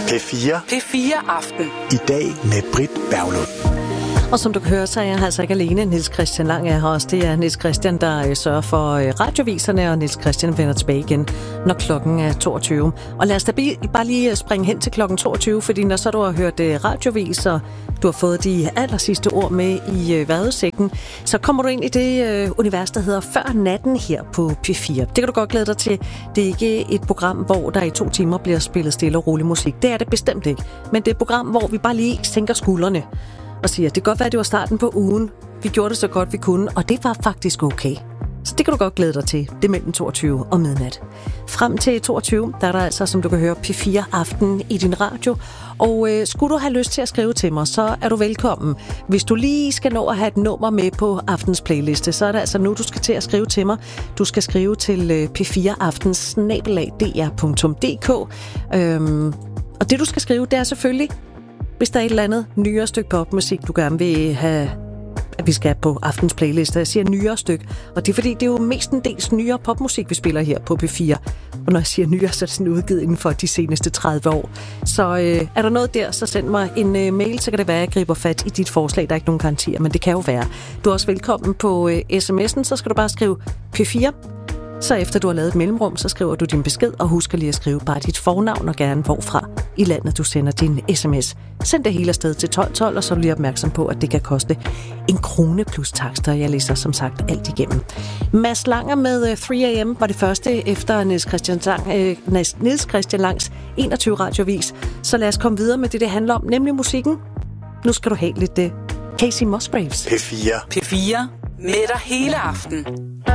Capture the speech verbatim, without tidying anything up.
P fire. P fire Aften. I dag med Britt Berglund. Og som du kan høre, så er jeg altså ikke alene. Niels Christian Lang er her også. Det er Niels Christian, der sørger for radioviserne, og Niels Christian vender tilbage igen, når klokken er toogtyve. Og lad os da bare lige springe hen til klokken toogtyve, fordi når så du har hørt radiovis, og du har fået de aller sidste ord med i vejrudsækken, så kommer du ind i det univers, der hedder Før Natten her på P fire. Det kan du godt glæde dig til. Det er ikke et program, hvor der i to timer bliver spillet stille og rolig musik. Det er det bestemt ikke. Men det er et program, hvor vi bare lige sænker skuldrene og siger, at det kan godt være, at det var starten på ugen. Vi gjorde det så godt, vi kunne, og det var faktisk okay. Så det kan du godt glæde dig til. Det er mellem toogtyve og midnat. Frem til toogtyve, der er der altså, som du kan høre, P fire Aften i din radio. Og øh, skulle du have lyst til at skrive til mig, så er du velkommen. Hvis du lige skal nå at have et nummer med på aftens playliste, så er det altså nu, du skal til at skrive til mig. Du skal skrive til øh, p fire aftens snabel-a d r punktum d k. Øhm, og det, du skal skrive, det er selvfølgelig, hvis der er et eller andet nyere stykke popmusik, du gerne vil have, at vi skal på aftens playliste. Jeg siger nyere stykke, og det er fordi, det er jo mestendels nyere popmusik, vi spiller her på P fire. Og når jeg siger nyere, så er det sådan udgivet inden for de seneste tredive år. Så øh, er der noget der, så send mig en øh, mail, så kan det være, at jeg griber fat i dit forslag. Der er ikke nogen garantier, men det kan jo være. Du er også velkommen på øh, sms'en, så skal du bare skrive P fire. Så efter du har lavet et mellemrum, så skriver du din besked, og husk lige at skrive bare dit fornavn og gerne hvorfra i landet du sender din sms. Send det hele afsted til tolv tolv, og så er du lige opmærksom på, at det kan koste en krone plus takster. Jeg læser som sagt alt igennem. Mads Langer med tre a m var det første efter Niels Christian, Lang, øh, Niels Christian Langs enogtyve radiovis. Så lad os komme videre med det, det handler om, nemlig musikken. Nu skal du have lidt uh, Casey Musgraves. P fire. P fire med dig hele aften.